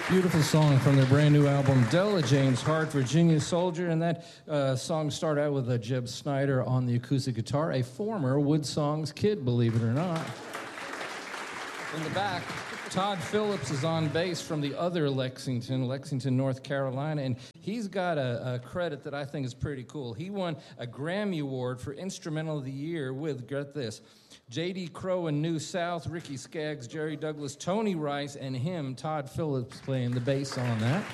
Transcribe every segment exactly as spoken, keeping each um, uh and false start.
Beautiful song from their brand new album, Della James Hart, Virginia Soldier, and that uh, song started out with uh, Jeb Snyder on the acoustic guitar, a former Wood Songs kid, believe it or not. In the back, Todd Phillips is on bass from the other Lexington, Lexington, North Carolina, and he's got a, a credit that I think is pretty cool. He won a Grammy Award for Instrumental of the Year with, get this, J D Crowe and New South, Ricky Skaggs, Jerry Douglas, Tony Rice, and him, Todd Phillips, playing the bass on that.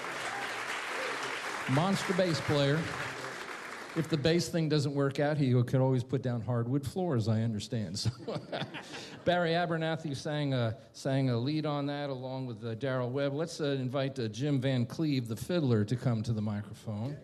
Monster bass player. If the bass thing doesn't work out, he could always put down hardwood floors, I understand. So Barry Abernathy sang a, sang a lead on that along with uh, Darrell Webb. Let's uh, invite uh, Jim Van Cleve, the fiddler, to come to the microphone.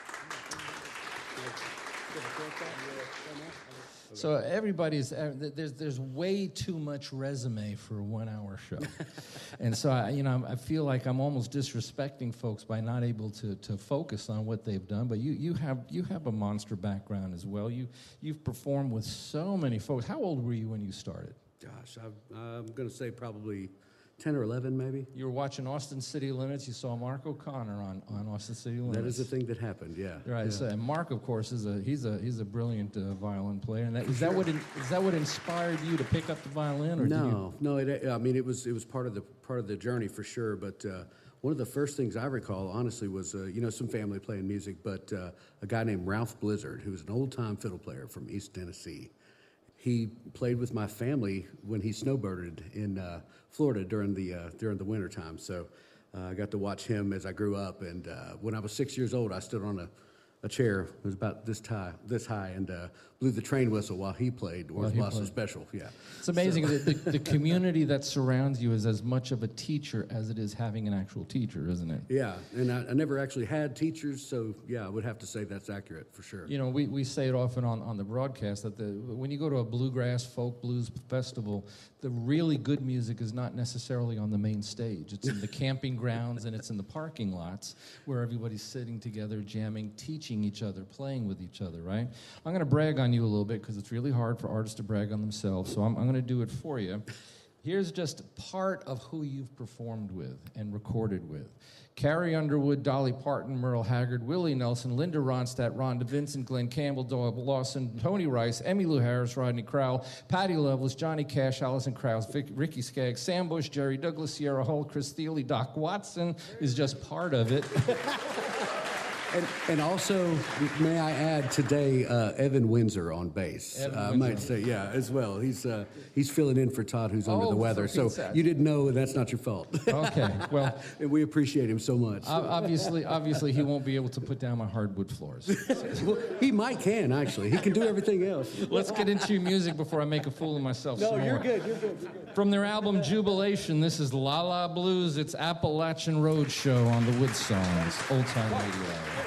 So everybody's, there's there's way too much resume for a one-hour show. And so, I, you know, I feel like I'm almost disrespecting folks by not able to, to focus on what they've done. But you you have you have a monster background as well. You, you've performed with so many folks. How old were you when you started? Gosh, I've, I'm going to say probably ten or eleven, maybe. You were watching Austin City Limits. You saw Mark O'Connor on, on Austin City Limits. That is the thing that happened. Yeah. Right. Yeah. So, and Mark, of course, is a he's a he's a brilliant uh, violin player. And that, is that what in, is that what inspired you to pick up the violin? Or no, did you... no. It, I mean, it was it was part of the part of the journey for sure. But uh, one of the first things I recall, honestly, was uh, you know some family playing music, but uh, a guy named Ralph Blizzard, who was an old time fiddle player from East Tennessee. He played with my family when he snowbirded in uh, Florida during the uh, during the winter time. So uh, I got to watch him as I grew up. And uh, when I was six years old, I stood on a, a chair. It was about this high, this high, and uh, blew the train whistle while he played Worth Boston Special. Yeah, it's amazing so. that the, the community that surrounds you is as much of a teacher as it is having an actual teacher, isn't it? Yeah, and I, I never actually had teachers, so yeah, I would have to say that's accurate for sure. You know, we, we say it often on, on the broadcast that the when you go to a bluegrass folk blues festival, the really good music is not necessarily on the main stage. It's in the camping grounds and it's in the parking lots where everybody's sitting together, jamming, teaching each other, playing with each other, right? I'm going to brag on you a little bit because it's really hard for artists to brag on themselves, so I'm, I'm going to do it for you. Here's just part of who you've performed with and recorded with. Carrie Underwood, Dolly Parton, Merle Haggard, Willie Nelson, Linda Ronstadt, Rhonda Vincent, Glenn Campbell, Doyle Lawson, Tony Rice, Emmylou Harris, Rodney Crowell, Patti Loveless, Johnny Cash, Alison Krauss, Vic, Ricky Skaggs, Sam Bush, Jerry Douglas, Sierra Hull, Chris Thiele, Doc Watson is just part of it. And, and also, may I add today, uh, Evan Windsor on bass. Evan uh, I Windsor. might say, yeah, as well. He's uh, he's filling in for Todd, who's under Oh, the weather. for So Pete's sake. you didn't know, and that's not your fault. Okay, well, and we appreciate him so much. ob- obviously, obviously, he won't be able to put down my hardwood floors. Well, he might can actually. He can do everything else. Let's get into your music before I make a fool of myself. No, some you're more. good. You're good. You're good. From their album Jubilation, this is La La Blues. It's Appalachian Road Show on the Wood Songs, Old Time Radio.